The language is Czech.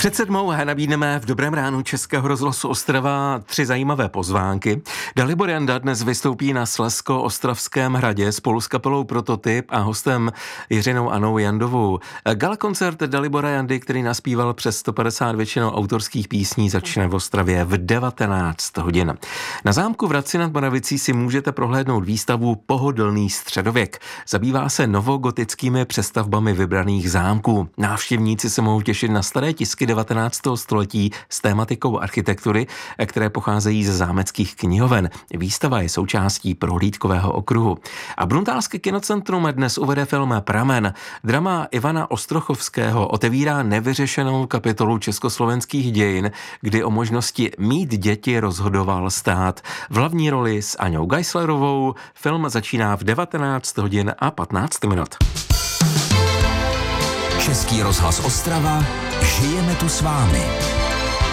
Před 7 nabídneme v Dobrém ránu Českého rozhlasu Ostrava 3 zajímavé pozvánky. Dalibor Janda dnes vystoupí na Slezsko-Ostravském hradě spolu s kapelou Prototyp a hostem Jiřinou Annou Jandovou. Galakoncert Dalibora Jandy, který naspíval přes 150 většinou autorských písní, začne v Ostravě v 19 hodin. Na zámku v Hradci nad Moravicí si můžete prohlédnout výstavu Pohodlný středověk. Zabývá se novogotickými přestavbami vybraných zámků. Návštěvníci se mohou těšit na staré tisky 19. století s tématikou architektury, které pocházejí ze zámeckých knihoven. Výstava je součástí prohlídkového okruhu. A Bruntálské kinocentrum dnes uvede film Pramen. Drama Ivana Ostrochovského otevírá nevyřešenou kapitolu československých dějin, kdy o možnosti mít děti rozhodoval stát. V hlavní roli s Aňou Geislerovou. Film začíná v 19 hodin a 15 minut. Český rozhlas Ostrava, žijeme tu s vámi.